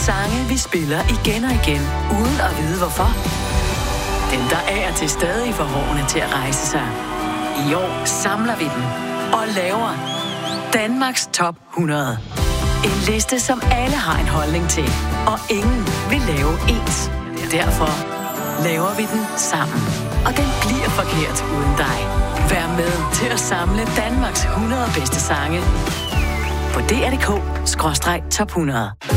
Sange, vi spiller igen og igen, uden at vide hvorfor. Dem, der af og til stadig får hårene til at rejse sig. I år samler vi dem og laver Danmarks Top 100. En liste, som alle har en holdning til, og ingen vil lave ens. Derfor laver vi den sammen. Og den bliver forkert uden dig. Vær med til at samle Danmarks 100 bedste sange på dr.dk/top 100.